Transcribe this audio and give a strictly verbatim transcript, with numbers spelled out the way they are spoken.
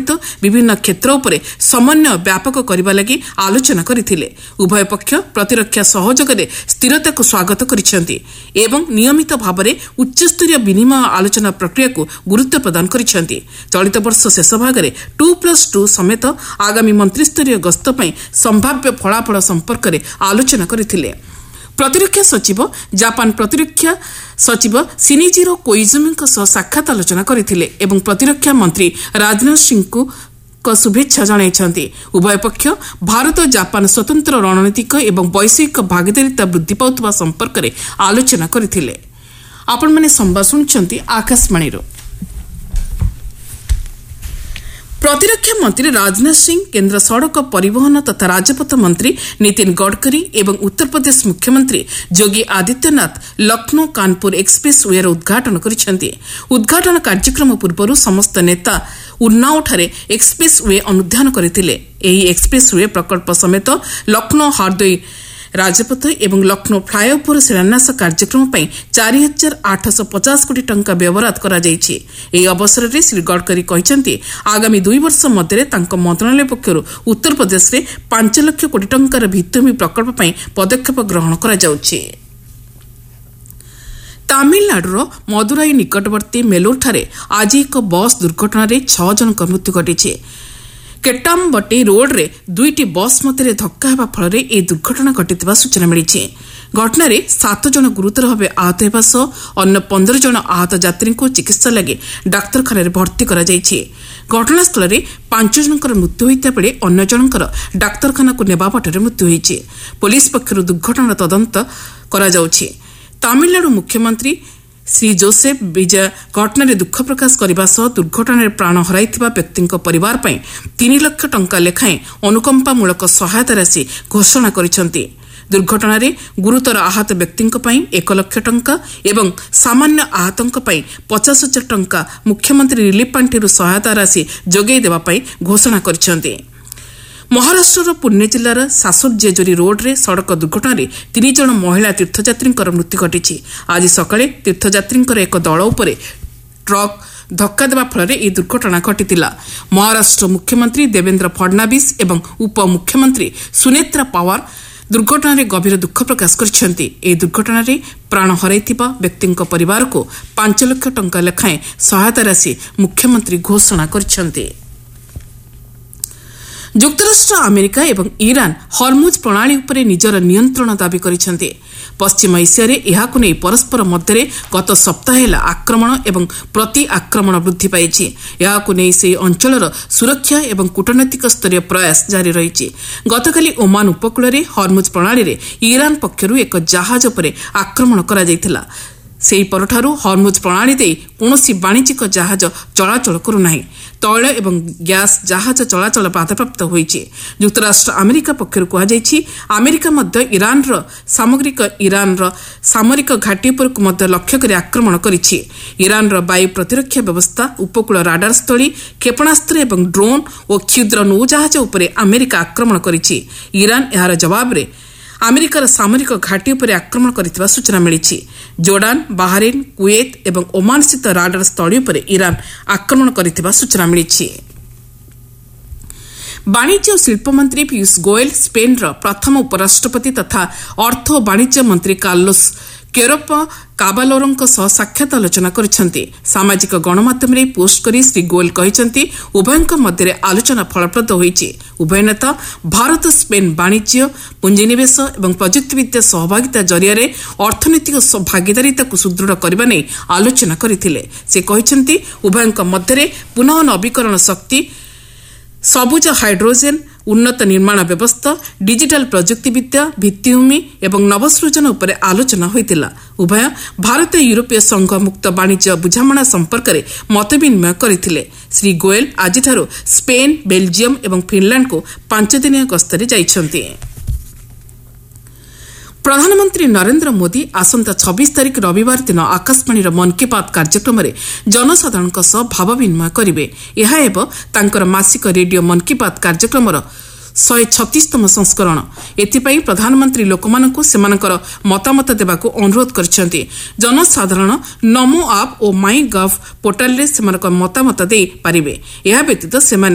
जड़ित विभिन्न क्षेत्र उपरे समन्वय व्यापक करने लगी आलोचना करथिले। उभय पक्ष प्रतिरक्षा सहयोग में स्थिरता को स्वागत करिसेंति एवं नियमित भाव में उच्चस्तरीय विनिमय आलोचना प्रक्रिया को गुरुत्व प्रदान करिसेंति। चलित वर्ष शेष भाग में टू प्लस टू समेत आगामी मंत्रिस्तरीय गस्त पई संभाव्य फलाफल संपर्क में आलोचना करथिले। प्रतिरक्षा सचिव जापान प्रतिरक्षा सचिव शिनिजिरो कोइजुमी साक्षात आलोचना करथिले एवं प्रतिरक्षा मंत्री राजनाथ सिंह को शुभेच्छा जणाइछन्ति। उभय पक्ष भारत जापान स्वतंत्र रणनीतिक एवं वैश्विक भागीदारिता वृद्धि पाउଥିବା संपर्क में आलोचना करथिले। आपण माने संवाद सुनछन्ति आकाशवाणी रो। प्रतिरक्षा मंत्री राजनाथ सिंह, केन्द्र सड़क परिवहन तथा राजपथ मंत्री नितिन गडकरी एवं उत्तर प्रदेश मुख्यमंत्री योगी आदित्यनाथ लखनऊ कानपुर एक्सप्रेस वेर उद्घाटन करिसेंति। उद्घाटन कार्यक्रम पूर्व समस्त नेता उन्नावଠାରେ एक्सप्रेस वे अनुध्यान करथिले। एही एक्सप्रेस वे प्रकल्प समेत लखनऊ हारदोई राजपथ एवं लखनऊ फ्लाईओवर शिलान्यास कार्यक्रम पर चार हजार आठश पचास कोटी टंका व्यवहार करा जायछि। एही अवसर में श्री गडकरी कहते आगामी दुई वर्ष मध्य तांको मंत्रालय पक्षर उत्तर प्रदेश में पांच लाख कोटी टंकार भित्तिभूमि प्रकल्प पर पदक्षेप ग्रहण करा जाउछि। तामिलनाडुर मदुराई निकटवर्ती मेलूरଠାରେ आज एक बस दुर्घटना छह जनक मृत्यु घटी। केट्टाम्बट्टी रोड रे दुईटी बस मध्य धक्का हेबा फल ए दुर्घटना घटिଥିବା सूचना मिली। घटना सात जन गुरुतर भाव आहत होगा सह अन्य पंद्रह जन आहत यात्री को चिकित्सा लगी डाक्तरखाना भर्ती करा जायछि। घटनास्थल में पांच जनकर मृत्यु होता बेले अन्य जनकर डाक्तरखाना को नेबा बाटरे मृत्यु होइछि। पुलिस पक्षर दुर्घटनार तदंत करा जाउछि। तामिलनाडु मुख्यमंत्री श्री जोसेफ विजय घटना दुख प्रकाश करने सह दुर्घटना प्राण हराई व्यक्ति परिवार पर तीन लाख टंका लेखाएं अनुकंपामूलक सहायता राशि घोषणा करिसेंति। दुर्घटना गुरुतर आहत व्यक्ति एक लाख टंका एवं सामान्य आहतों पचास हजार टंका मुख्यमंत्री रिलीफ पांठि सहायता राशि जोगाई देवाई घोषणा करिसेंति। महाराष्ट्र पुणे जिलार सासुर जेजोरी रोड रे सड़क दुर्घटना तीन जन महिला तीर्थयात्री मृत्यु घटी। आज सकाळे तीर्थयात्री एक दल उपर ट्रक धक्का देवा फल यह दुर्घटना घटी। महाराष्ट्र मुख्यमंत्री देवेंद्र फडणवीस एवं उपमुख्यमंत्री सुनेत्रा पवार दुर्घटना गभीर दुख प्रकाश करछन्ति। ए दुर्घटना प्राण हराइथिबा व्यक्ति परिवार को पांच लाख टंका लेखाएं सहायता राशि मुख्यमंत्री घोषणा करछन्ति। युक्तराष्ट्र अमेरिका एवं ईरान हरमुज प्रणाली उपरे निजर नियंत्रण दाबी करिसेंति। पश्चिम एशिया रे एहाकु नै परस्पर मध्य गत सप्ताह हेला आक्रमण एवं प्रति आक्रमण वृद्धि पाइछि। एहाकु नै से अंचलर सुरक्षा एवं कूटनैतिक स्तरीय प्रयास जारी रहिछि। गतकाली ओमान उपकूल रे हरमुज प्रणाली रे ईरान पक्षरु एक जहाज उपरे आक्रमण करा जायतिला। सेही परठारु हरमुज प्रणाली दे कोनोसी वाणिज्यिक जहाज चलाचल करू नाही। तैल एवं गैस जहाज चलाचल बाधाप्राप्त होइछि। युक्तराष्ट्र अमेरिका पक्षर कहुଯାଇଛି अमेरिका मध्य ईरान र सामग्रिक ईरान र सामरिक घाटी पर मध्य लक्ष्य कर आक्रमण करिछि। ईरान र वायु प्रतिरक्षा व्यवस्था, उपकूल राडार स्थली, क्षेपणास्त्र एवं ड्रोन और क्षुद्र नौजहाज उपरे अमेरिका आक्रमण करिछि। ईरान एहार जवाब रे अमेरिकार सामरिक घाटी पर आक्रमण करथिबा सूचना मिली। जोर्डान, बाहरेन, कुवेत एवं ओमान स्थित राडार स्थली पर ईरान आक्रमण करथिबा सूचना मिली। वाणिज्य और शिल्प मंत्री पीयूष गोयल स्पेन र प्रथम उपराष्ट्रपति तथा अर्थ और वाणिज्य मंत्री कार्लोस केरोप काबालोरों सह साक्षात आलोचना करिसेंति। सामाजिक गणमाध्यम रे पोस्ट करी श्री गोयल कहिसेंति उभयଙ୍କ मध्य आलोचना फलप्रद होइछि। उभय नेता भारत स्पेन वाणिज्य, पुंजीनिवेश एवं प्रजुक्तिविद्या सहभागिता जरिया अर्थनैतिक भागीदारिता को सुदृढ़ करबा नै आलोचना करथिले। से कहिसेंति उभयଙ୍କ मध्य पुनः नवीकरण शक्ति, सबुज हाइड्रोजेन, उन्नत निर्माण व्यवस्था, डिजिटल प्रजुक्तिविद्या, भित्तिभूमि एवं नवसृजन उपर आलोचना होइतिला। उभय भारत यूरोपीय संघ मुक्त वाणिज्य बुझामणा संपर्क में मत विनिमय करथिले। श्री गोयल आज स्पेन, बेल्जियम एवं फिनलैंड को पांच दिनिया गस्तरे जाइछन्ति। प्रधानमंत्री नरेंद्र मोदी आसंता छब्बीस तारिख रविवार दिन आकाशवाणी मन की बात कार्यक्रम में जनसाधारण सह भाव विनिमय करेंगे। यह एवं तांकर मासिक रेडियो मन की बात कार्यक्रम शहे छत्तीसतम संस्करण। एथिपाई प्रधानमंत्री लोकमानंकु सेमानकर मतामत देबाकू अनुरोध करछन्ति। जनसाधारण नमो आप और माई गव पोर्टाल रे सेमानकर मतामत दे पारिबे। एहा व्यतीत सेमाने